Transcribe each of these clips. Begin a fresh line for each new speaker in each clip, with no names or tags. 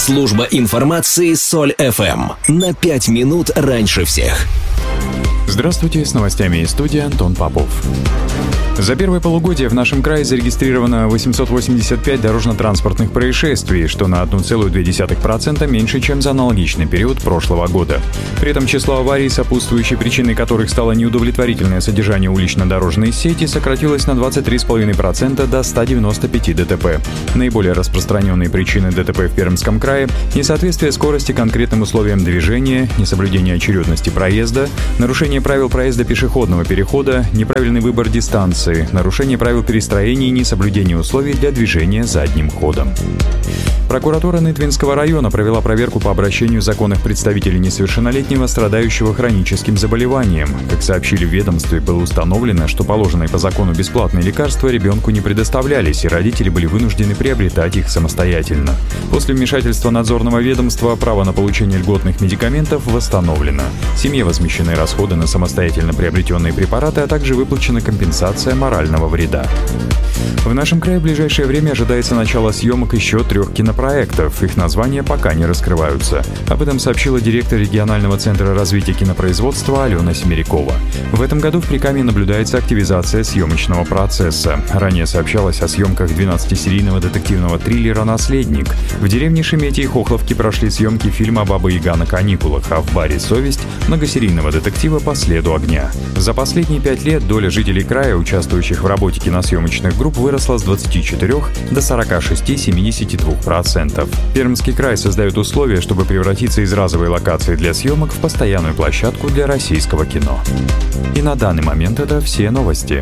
Служба информации Соль ФМ. На 5 минут раньше всех.
Здравствуйте, с новостями из студии Антон Попов. За первое полугодие в нашем крае зарегистрировано 885 дорожно-транспортных происшествий, что на 1,2% меньше, чем за аналогичный период прошлого года. При этом число аварий, сопутствующей причиной которых стало неудовлетворительное содержание улично-дорожной сети, сократилось на 23,5% до 195 ДТП. Наиболее распространенные причины ДТП в Пермском крае – несоответствие скорости конкретным условиям движения, несоблюдение очередности проезда, нарушение правил проезда пешеходного перехода, неправильный выбор дистанции, нарушение правил перестроения и несоблюдение условий для движения задним ходом. Прокуратура Нытвенского района провела проверку по обращению законных представителей несовершеннолетнего, страдающего хроническим заболеванием. Как сообщили в ведомстве, было установлено, что положенные по закону бесплатные лекарства ребенку не предоставлялись, и родители были вынуждены приобретать их самостоятельно. После вмешательства надзорного ведомства право на получение льготных медикаментов восстановлено. Семье возмещены расходы на самостоятельно приобретенные препараты, а также выплачена компенсация морального вреда. В нашем крае в ближайшее время ожидается начало съемок еще 3 кинопроектов. Их названия пока не раскрываются. Об этом сообщила директор регионального центра развития кинопроизводства Алена Семерякова. В этом году в Прикамье наблюдается активизация съемочного процесса. Ранее сообщалось о съемках 12-серийного детективного триллера «Наследник». В деревне Шеметье и Хохловки прошли съемки фильма «Баба-Яга на каникулах», а в баре «Совесть» — многосерийного детектива «По следу огня». За последние 5 лет доля жителей края, участвующих в работе киносъемочных групп, выросла с 24 до 46,72%. Пермский край создает условия, чтобы превратиться из разовой локации для съемок в постоянную площадку для российского кино. И на данный момент это все новости.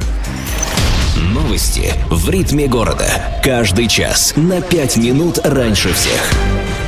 Новости в ритме города. Каждый час на 5 минут раньше всех.